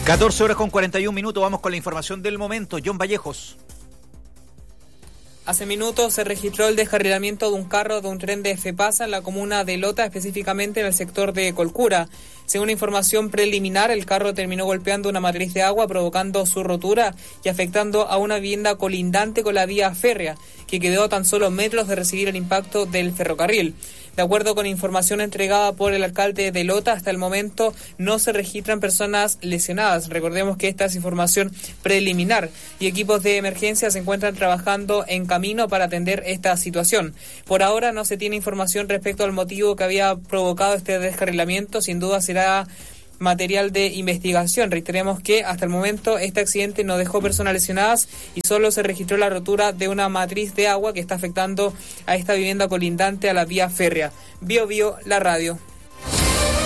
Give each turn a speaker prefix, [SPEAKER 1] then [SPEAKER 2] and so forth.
[SPEAKER 1] 14:41, vamos con la información del momento. John Vallejos.
[SPEAKER 2] Hace minutos se registró el descarrilamiento de un carro de un tren de FEPASA en la comuna de Lota, específicamente en el sector de Colcura. Según información preliminar, el carro terminó golpeando una matriz de agua, provocando su rotura y afectando a una vivienda colindante con la vía férrea, que quedó a tan solo metros de recibir el impacto del ferrocarril. De acuerdo con información entregada por el alcalde de Lota, hasta el momento no se registran personas lesionadas. Recordemos que esta es información preliminar y equipos de emergencia se encuentran trabajando en camino para atender esta situación. Por ahora no se tiene información respecto al motivo que había provocado este descarrilamiento. Sin duda será material de investigación. Reiteremos que hasta el momento este accidente no dejó personas lesionadas y solo se registró la rotura de una matriz de agua que está afectando a esta vivienda colindante a la vía férrea. Bio, la radio.